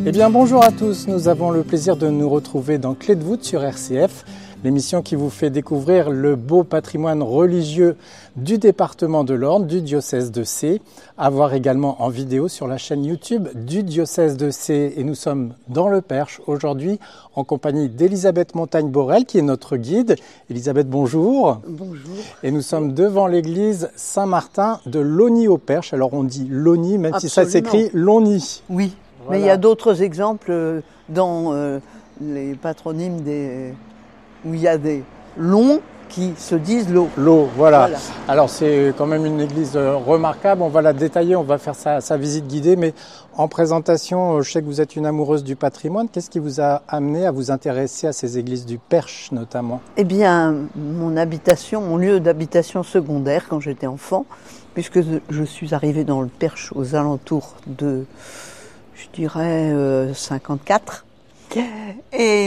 Eh bien bonjour à tous, nous avons le plaisir de nous retrouver dans Clé de voûte sur RCF, l'émission qui vous fait découvrir le beau patrimoine religieux du département de l'Orne, du diocèse de Sées, à voir également en vidéo sur la chaîne YouTube du diocèse de Sées. Et nous sommes dans le Perche aujourd'hui en compagnie d'Elisabeth Montagne-Borel qui est notre guide. Elisabeth, bonjour. Bonjour. Et nous sommes devant l'église Saint-Martin de Logny au Perche. Alors on dit Logny, même si ça s'écrit Logny. Oui, Voilà. mais il y a d'autres exemples dans les patronymes où il y a des longs qui se disent l'eau. L'eau, voilà. Alors c'est quand même une église remarquable, on va la détailler, on va faire sa visite guidée, mais en présentation, je sais que vous êtes une amoureuse du patrimoine. Qu'est-ce qui vous a amené à vous intéresser à ces églises du Perche notamment? Eh bien, mon lieu d'habitation secondaire quand j'étais enfant, puisque je suis arrivée dans le Perche aux alentours de, je dirais, 54. Et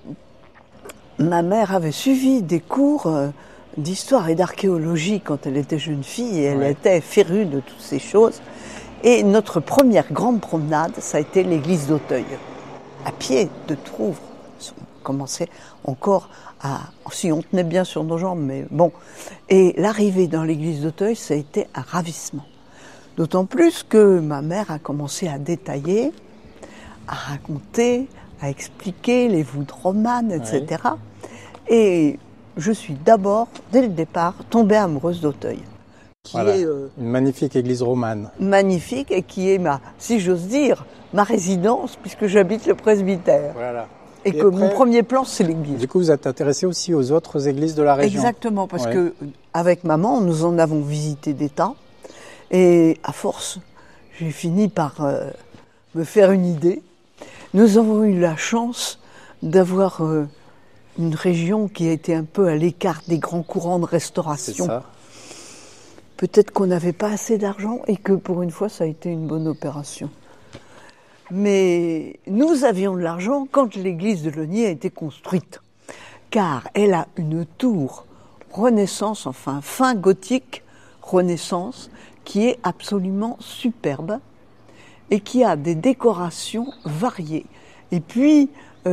ma mère avait suivi des cours d'histoire et d'archéologie quand elle était jeune fille et elle était férue de toutes ces choses. Et notre première grande promenade, ça a été l'église d'Auteuil. À pied de Trouvres. On commençait encore si on tenait bien sur nos jambes, mais bon. Et l'arrivée dans l'église d'Auteuil, ça a été un ravissement. D'autant plus que ma mère a commencé à détailler, à raconter, à expliquer les voûtes romanes, etc. Oui. Et je suis d'abord, dès le départ, tombée amoureuse d'Auteuil. Qui est une magnifique église romane. Magnifique et qui est, si j'ose dire, ma résidence, puisque j'habite le presbytère. Voilà. Et que après, mon premier plan, c'est l'église. Du coup, vous êtes intéressé aussi aux autres églises de la région. Exactement, parce que avec maman, nous en avons visité des tas. Et à force, j'ai fini par me faire une idée. Nous avons eu la chance d'avoir une région qui a été un peu à l'écart des grands courants de restauration. C'est ça. Peut-être qu'on n'avait pas assez d'argent et que pour une fois, ça a été une bonne opération. Mais nous avions de l'argent quand l'église de Logny a été construite, car elle a une tour Renaissance, enfin fin gothique Renaissance, qui est absolument superbe et qui a des décorations variées. Et puis,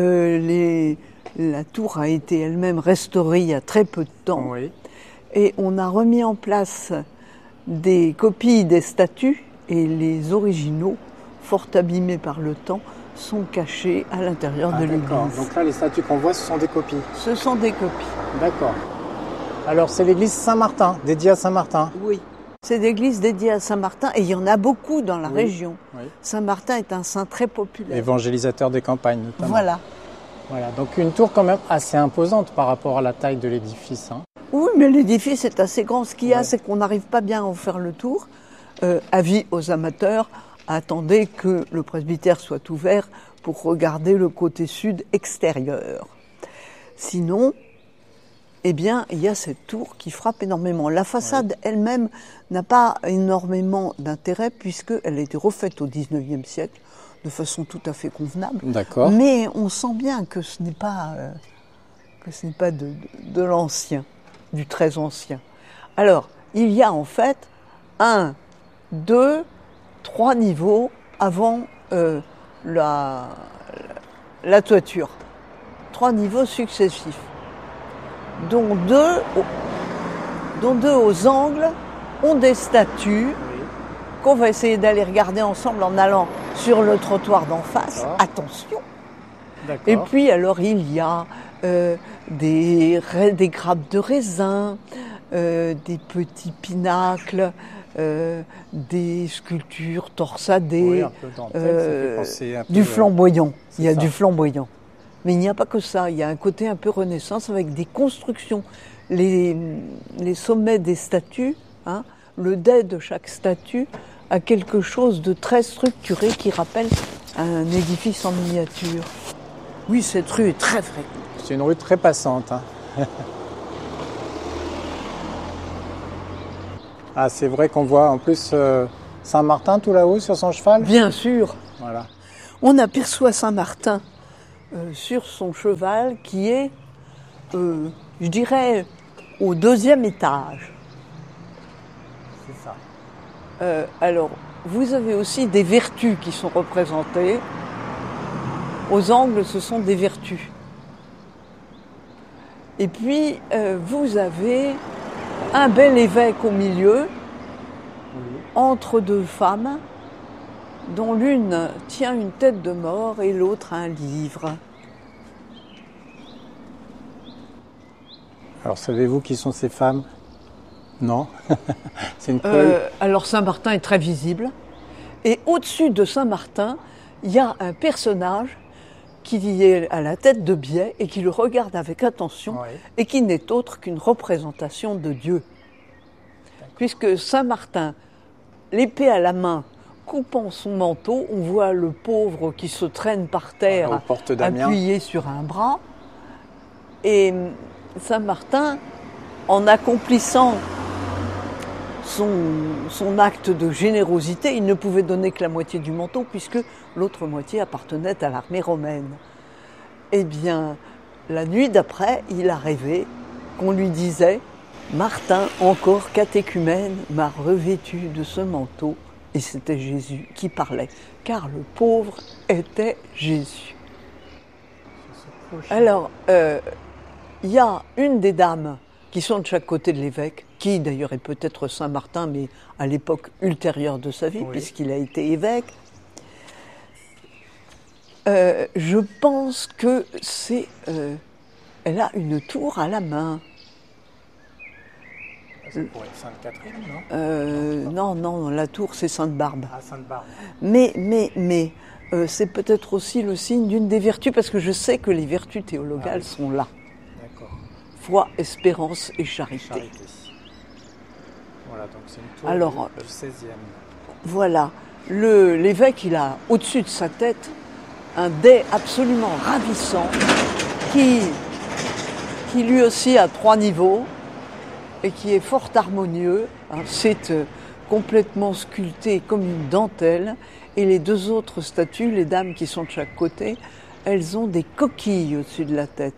la tour a été elle-même restaurée il y a très peu de temps. Oui. Et on a remis en place des copies des statues et les originaux, fort abîmés par le temps, sont cachés à l'intérieur de l'église. Donc là, les statues qu'on voit, ce sont des copies. Ce sont des copies. D'accord. Alors, c'est l'église Saint-Martin, dédiée à Saint-Martin. Oui. C'est l'église dédiée à Saint-Martin et il y en a beaucoup dans la région. Oui. Saint-Martin est un saint très populaire. Évangélisateur des campagnes, notamment. Voilà. Donc une tour quand même assez imposante par rapport à la taille de l'édifice. Oui, mais l'édifice est assez grand. Ce qu'il y a, c'est qu'on n'arrive pas bien à en faire le tour. Avis aux amateurs, attendez que le presbytère soit ouvert pour regarder le côté sud extérieur. Sinon, eh bien, il y a cette tour qui frappe énormément. La façade elle-même n'a pas énormément d'intérêt puisqu'elle a été refaite au XIXe siècle de façon tout à fait convenable. D'accord. Mais on sent bien que ce n'est pas de l'ancien, du très ancien. Alors, il y a en fait 1, 2, 3 niveaux avant la toiture. 3 niveaux successifs, dont deux aux angles ont des statues qu'on va essayer d'aller regarder ensemble en allant sur le trottoir d'en face. Attention. D'accord. Et puis alors il y a des grappes de raisin, des petits pinacles, des sculptures torsadées, un peu dentelle, ça fait penser un peu, du flamboyant. Il y a ça. du flamboyant. Mais il n'y a pas que ça, il y a un côté un peu Renaissance avec des constructions. Les sommets des statues, le dais de chaque statue a quelque chose de très structuré qui rappelle un édifice en miniature. Oui, cette rue est très fréquente. C'est une rue très passante. Ah, c'est vrai qu'on voit en plus Saint-Martin tout là-haut sur son cheval. Bien sûr. Voilà. On aperçoit Saint-Martin sur son cheval qui est, je dirais, au 2e étage. C'est ça. Alors, vous avez aussi des vertus qui sont représentées. aux angles, ce sont des vertus. Et puis, vous avez un bel évêque au milieu, entre deux femmes, dont l'une tient une tête de mort et l'autre un livre. Alors, savez-vous qui sont ces femmes? Non. C'est une alors, Saint-Martin est très visible. Et au-dessus de Saint-Martin, il y a un personnage qui est à la tête de biais et qui le regarde avec attention, et qui n'est autre qu'une représentation de Dieu. Puisque Saint-Martin, l'épée à la main, coupant son manteau, on voit le pauvre qui se traîne par terre, appuyé sur un bras. Et Saint-Martin, en accomplissant son acte de générosité, il ne pouvait donner que la moitié du manteau, puisque l'autre moitié appartenait à l'armée romaine. Eh bien, la nuit d'après, il a rêvé qu'on lui disait « Martin, encore catéchumène, m'a revêtu de ce manteau ». Et c'était Jésus qui parlait, car le pauvre était Jésus. Alors, il y a une des dames qui sont de chaque côté de l'évêque, qui d'ailleurs est peut-être Saint-Martin, mais à l'époque ultérieure de sa vie, puisqu'il a été évêque. Je pense que c'est... elle a une tour à la main. Ça pourrait être Sainte-Catherine, non? Non, la tour c'est Sainte-Barbe. Ah, Sainte-Barbe. Mais c'est peut-être aussi le signe d'une des vertus, parce que je sais que les vertus théologales sont là. D'accord. Foi, espérance et charité. Voilà, donc c'est une tour du 16e. Voilà, l'évêque, il a au-dessus de sa tête un dais absolument ravissant qui lui aussi a 3 niveaux et qui est fort harmonieux. C'est complètement sculpté comme une dentelle, et les 2 autres statues, les dames qui sont de chaque côté, elles ont des coquilles au-dessus de la tête.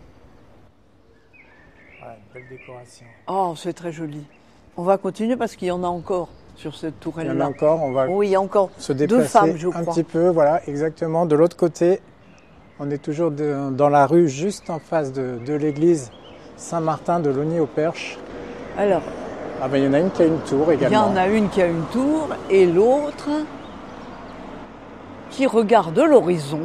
Belle décoration. Oh, c'est très joli. On va continuer parce qu'il y en a encore sur cette tourelle-là. Il y en a encore, on va il y a encore se déplacer 2 femmes, je crois. Un petit peu, voilà, exactement. De l'autre côté, on est toujours dans la rue juste en face de l'église Saint-Martin de Logny-au-Perche. Alors, il y en a une qui a une tour également. Il y en a une qui a une tour et l'autre qui regarde l'horizon.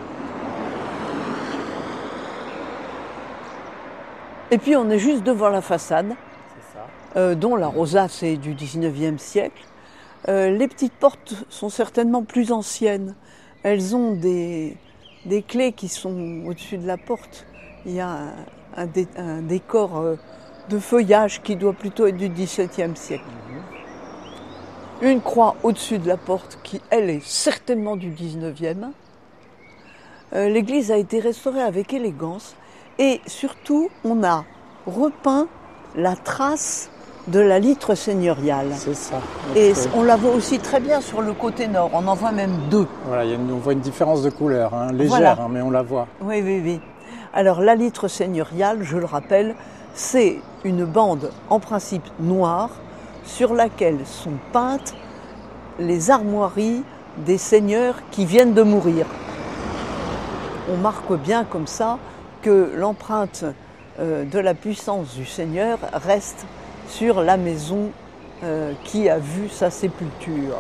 Et puis on est juste devant la façade, dont la rosace est du 19e siècle. Les petites portes sont certainement plus anciennes. Elles ont des clés qui sont au-dessus de la porte. Il y a un décor de feuillage qui doit plutôt être du XVIIe siècle. Une croix au-dessus de la porte qui, elle, est certainement du 19e. L'église a été restaurée avec élégance. Et surtout, on a repeint la trace de la litre seigneuriale. C'est ça. Et on la voit aussi très bien sur le côté nord. On en voit même 2. Voilà, on voit une différence de couleur, légère, mais on la voit. Oui. Alors, la litre seigneuriale, je le rappelle, c'est une bande en principe noire sur laquelle sont peintes les armoiries des seigneurs qui viennent de mourir. On marque bien comme ça que l'empreinte de la puissance du Seigneur reste sur la maison qui a vu sa sépulture.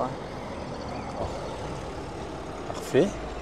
Parfait.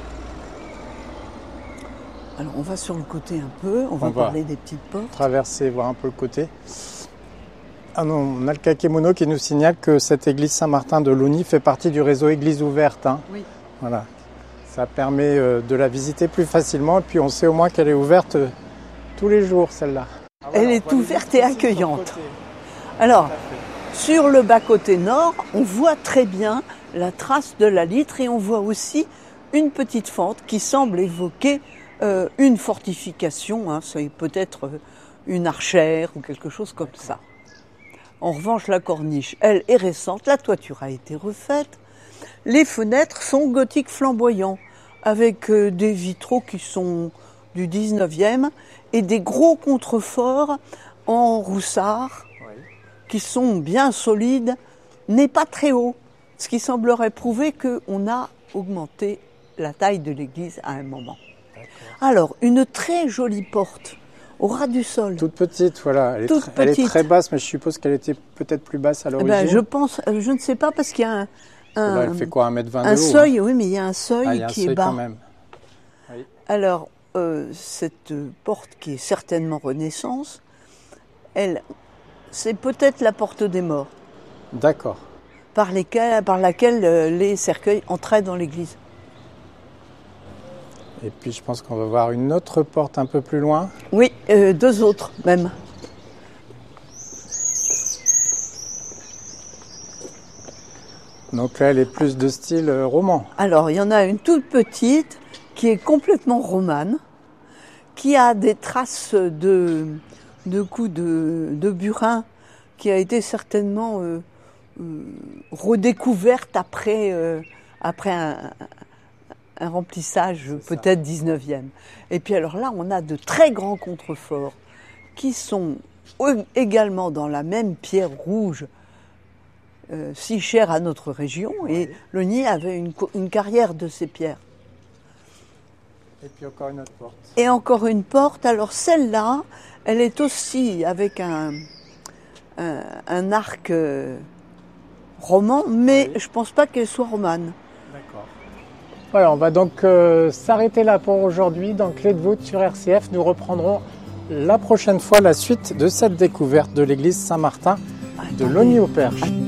Alors on va sur le côté un peu, on va parler des petites portes. Traverser, voir un peu le côté. Ah non, on a le kakémono qui nous signale que cette église Saint-Martin de Logny fait partie du réseau Église ouverte. Oui. Voilà. Ça permet de la visiter plus facilement, et puis on sait au moins qu'elle est ouverte tous les jours, celle-là. Elle est ouverte et accueillante. Alors, sur le bas-côté nord, on voit très bien la trace de la litre, et on voit aussi une petite fente qui semble évoquer une fortification, c'est peut-être une archère ou quelque chose comme ça. En revanche, la corniche, elle, est récente, la toiture a été refaite. Les fenêtres sont gothiques flamboyants, avec des vitraux qui sont du 19e et des gros contreforts en roussard qui sont bien solides, n'est pas très haut, ce qui semblerait prouver qu'on a augmenté la taille de l'église à un moment. Alors, une très jolie porte au ras du sol. Toute petite, voilà. Elle est très basse, mais je suppose qu'elle était peut-être plus basse à l'origine. Je ne sais pas, parce qu'il y a là, elle fait quoi, 1,20 m de haut, seuil, oui, mais il y a un seuil qui est bas. Quand même. Oui. Alors, cette porte qui est certainement Renaissance, c'est peut-être la porte des morts. D'accord. Par laquelle les cercueils entraient dans l'église. Et puis je pense qu'on va voir une autre porte un peu plus loin. Oui, 2 autres même. Donc là, elle est plus de style roman. Alors, il y en a une toute petite qui est complètement romane, qui a des traces de coups de burin, qui a été certainement redécouverte après un remplissage peut-être 19e. Et puis alors là, on a de très grands contreforts qui sont également dans la même pierre rouge, si chère à notre région, et le Nied avait une carrière de ces pierres. Et puis encore une autre porte. Et encore une porte. Alors celle-là, elle est aussi avec un arc roman, mais je ne pense pas qu'elle soit romane. D'accord. Voilà, on va donc s'arrêter là pour aujourd'hui dans Clé de voûte sur RCF. Nous reprendrons la prochaine fois la suite de cette découverte de l'église Saint-Martin de Logny-au-Perche.